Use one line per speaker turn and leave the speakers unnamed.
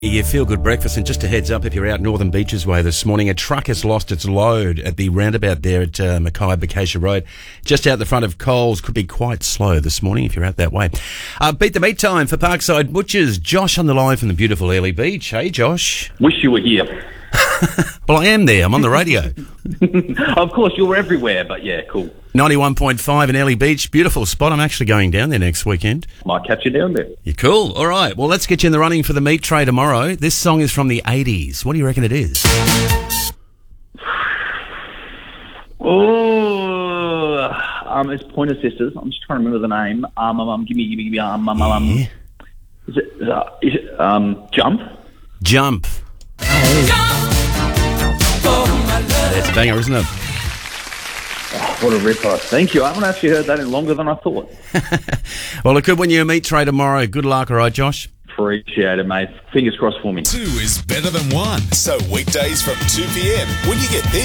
Your feel-good breakfast, and just a heads up, if you're out Northern Beaches way this morning, a truck has lost its load at the roundabout there at Mackay-Bacacia Road, just out the front of Coles. Could be quite slow this morning if you're out that way. Beat the meat time for Parkside Butchers. Josh on the line from the beautiful Airlie Beach. Hey, Josh.
Wish you were here.
Well, I am there. I'm on the radio.
Of course, you're everywhere, but yeah, cool.
91.5 in Airlie Beach. Beautiful spot. I'm actually going down there next weekend.
Might catch you down there.
You're cool. All right. Well, let's get you in the running for the meat tray tomorrow. This song is from the 80s. What do you reckon it is?
Oh, it's Pointer Sisters. I'm just trying to remember the name. Give me.
Yeah.
Is it Jump?
Jump. That's a banger, isn't it?
Oh, what a ripper. Thank you. I haven't actually heard that in longer than I thought.
Well, it could win you a meat tray tomorrow. Good luck, all right, Josh?
Appreciate it, mate. Fingers crossed for me.
2 is better than 1. So weekdays from 2 p.m. when you get this.